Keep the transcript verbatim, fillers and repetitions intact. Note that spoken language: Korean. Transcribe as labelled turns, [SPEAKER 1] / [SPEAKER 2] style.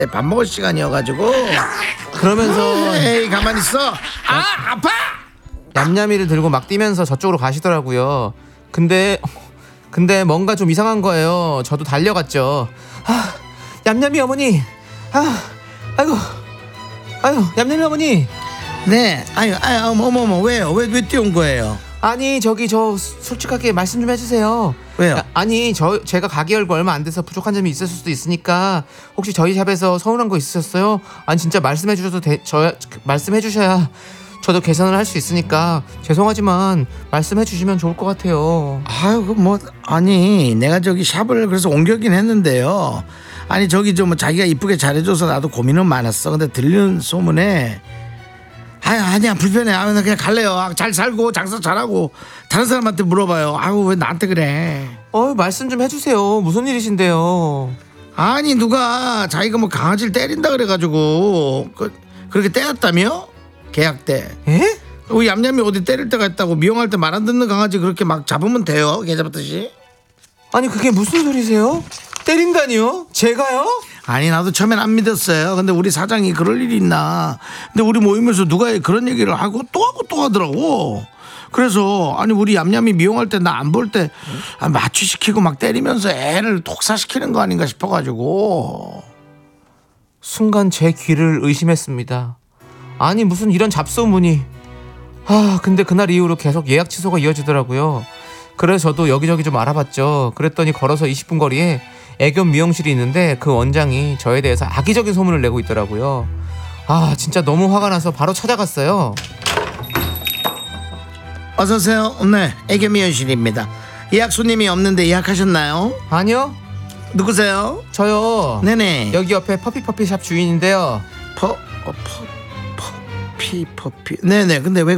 [SPEAKER 1] 밥 먹을 시간이어가지고.
[SPEAKER 2] 그러면서
[SPEAKER 1] 에이 가만히 있어. 아 아파.
[SPEAKER 2] 얌얌이를 들고 막 뛰면서 저쪽으로 가시더라고요. 근데 근데 뭔가 좀 이상한 거예요. 저도 달려갔죠. 아, 얌얌이 어머니. 아, 아이고, 아유, 얌얌이 어머니.
[SPEAKER 1] 네. 아유 아유 어머머 왜요? 왜 왜 뛰어온 거예요?
[SPEAKER 2] 아니 저기 저 솔직하게 말씀 좀 해주세요.
[SPEAKER 1] 왜요?
[SPEAKER 2] 아, 아니 저 제가 가게 열고 얼마 안 돼서 부족한 점이 있을 수도 있으니까 혹시 저희 샵에서 서운한 거 있으셨어요? 아니 진짜 말씀해 주셔도 돼. 저 말씀해 주셔야 저도 개선을 할 수 있으니까 죄송하지만 말씀해 주시면 좋을 것 같아요.
[SPEAKER 1] 아유 그 뭐 아니 내가 저기 샵을 그래서 옮겼긴 했는데요. 아니 저기 좀 뭐 자기가 이쁘게 잘해줘서 나도 고민은 많았어. 근데 들리는 소문에 아유 아니야 불편해. 아유 나 그냥 갈래요. 아, 잘 살고 장사 잘하고 다른 사람한테 물어봐요. 아유 왜 나한테 그래?
[SPEAKER 2] 어 말씀 좀 해주세요. 무슨 일이신데요?
[SPEAKER 1] 아니 누가 자기가 뭐 강아지를 때린다 그래가지고 그, 그렇게 때렸다며? 계약 때.
[SPEAKER 2] 에?
[SPEAKER 1] 우리 얌얌이 어디 때릴 때가 있다고. 미용할 때 말 안 듣는 강아지 그렇게 막 잡으면 돼요. 개 잡았듯이.
[SPEAKER 2] 아니 그게 무슨 소리세요? 때린다니요? 제가요?
[SPEAKER 1] 아니 나도 처음엔 안 믿었어요. 근데 우리 사장이 그럴 일이 있나. 근데 우리 모임에서 누가 그런 얘기를 하고 또 하고 또 하더라고. 그래서 아니 우리 얌얌이 미용할 때 나 안 볼 때 마취시키고 막 때리면서 애를 독사시키는 거 아닌가 싶어가지고.
[SPEAKER 2] 순간 제 귀를 의심했습니다. 아니 무슨 이런 잡소문이. 아 근데 그날 이후로 계속 예약 취소가 이어지더라고요. 그래서 저도 여기저기 좀 알아봤죠. 그랬더니 걸어서 이십 분 거리에 애견 미용실이 있는데 그 원장이 저에 대해서 악의적인 소문을 내고 있더라고요. 아 진짜 너무 화가 나서 바로 찾아갔어요.
[SPEAKER 1] 어서오세요. 네 애견 미용실입니다. 예약 손님이 없는데 예약하셨나요?
[SPEAKER 2] 아니요
[SPEAKER 1] 누구세요?
[SPEAKER 2] 저요.
[SPEAKER 1] 네네.
[SPEAKER 2] 여기 옆에 퍼피퍼피 샵 주인인데요.
[SPEAKER 1] 퍼, 어, 퍼, 퍼피 퍼피. 네네. 근데 왜